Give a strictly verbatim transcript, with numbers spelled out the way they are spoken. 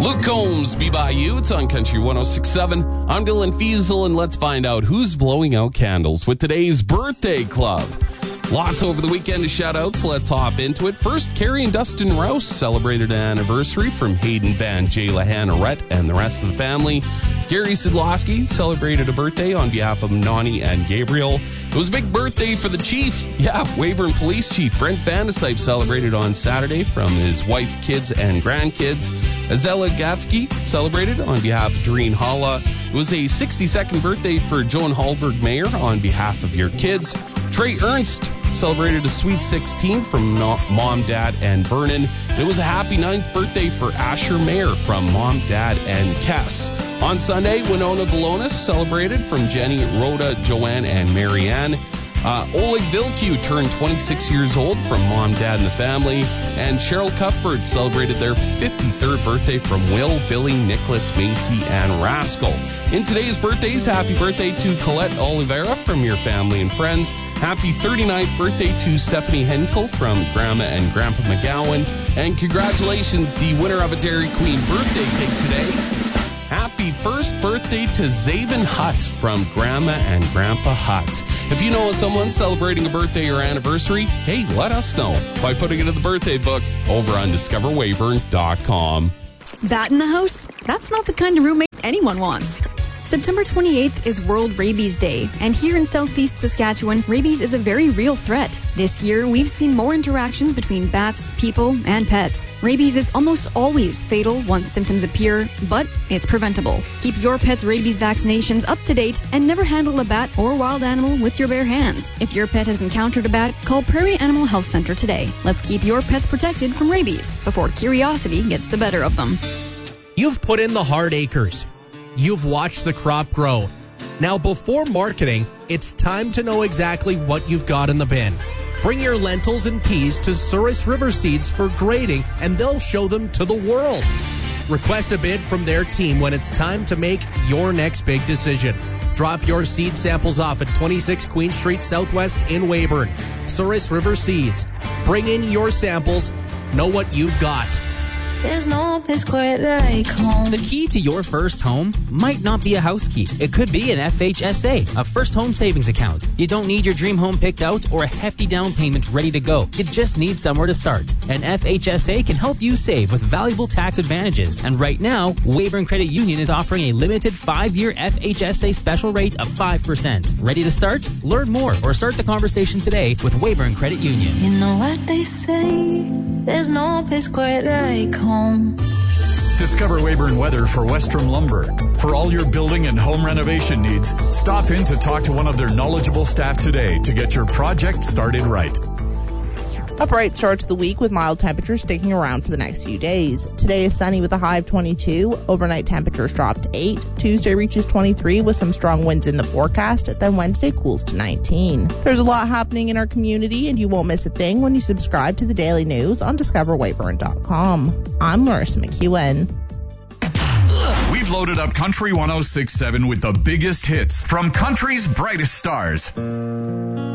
Luke Combs, Be By You. It's on Country one oh six point seven. I'm Dylan Fiesel, and let's find out who's blowing out candles with today's Birthday Club. Lots over the weekend to shout out, so let's hop into it. First, Carrie and Dustin Rouse celebrated an anniversary from Hayden Van Jayla Hanarette and the rest of the family. Gary Sidlowski celebrated a birthday on behalf of Nani and Gabriel. It was a big birthday for the chief. Yeah, Weyburn Police Chief Brent Vandesype celebrated on Saturday from his wife, kids, and grandkids. Azella Gatsky celebrated on behalf of Doreen Holla. It was a sixty-second birthday for Joan Hallberg Mayer on behalf of your kids. Trey Ernst celebrated a sweet sixteen from Mom, Dad, and Vernon. It was a happy ninth birthday for Asher Mayer from Mom, Dad, and Cass. On Sunday, Winona Balonis celebrated from Jenny, Rhoda, Joanne, and Marianne. Uh, Oleg Vilcu turned twenty-six years old from Mom, Dad, and the family. And Cheryl Cuthbert celebrated their fifty-third birthday from Will, Billy, Nicholas, Macy, and Rascal. In today's birthdays, happy birthday to Colette Oliveira from your family and friends. Happy thirty-ninth birthday to Stephanie Henkel from Grandma and Grandpa McGowan. And congratulations, the winner of a Dairy Queen birthday cake today. Happy first birthday to Zaven Hutt from Grandma and Grandpa Hutt. If you know of someone celebrating a birthday or anniversary, hey, let us know by putting it in the birthday book over on discover weyburn dot com. Bat in the house? That's not the kind of roommate anyone wants. September twenty-eighth is World Rabies Day, and here in southeast Saskatchewan, rabies is a very real threat. This year, we've seen more interactions between bats, people, and pets. Rabies is almost always fatal once symptoms appear, but it's preventable. Keep your pet's rabies vaccinations up to date and never handle a bat or wild animal with your bare hands. If your pet has encountered a bat, call Prairie Animal Health Center today. Let's keep your pets protected from rabies before curiosity gets the better of them. You've put in the hard acres. You've watched the crop grow. Now, before marketing, it's time to know exactly what you've got in the bin. Bring your lentils and peas to Souris River Seeds for grading, and they'll show them to the world. Request a bid from their team when it's time to make your next big decision. Drop your seed samples off at twenty-six Queen Street Southwest in Weyburn. Souris River Seeds. Bring in your samples. Know what you've got. There's no place quite like home. The key to your first home might not be a house key. It could be an F H S A, a first home savings account. You don't need your dream home picked out or a hefty down payment ready to go. You just need somewhere to start. And F H S A can help you save with valuable tax advantages. And right now, Weyburn Credit Union is offering a limited five-year F H S A special rate of five percent. Ready to start? Learn more or start the conversation today with Weyburn Credit Union. You know what they say, there's no place quite like home. Discover Weyburn weather for Westrom Lumber. For all your building and home renovation needs, stop in to talk to one of their knowledgeable staff today to get your project started right. A bright start to the week with mild temperatures sticking around for the next few days. Today is sunny with a high of twenty-two. Overnight temperatures drop to eight. Tuesday reaches twenty-three with some strong winds in the forecast. Then Wednesday cools to nineteen. There's a lot happening in our community, and you won't miss a thing when you subscribe to the daily news on discover weyburn dot com. I'm Larissa McEwen. We've loaded up Country one oh six point seven with the biggest hits from country's brightest stars.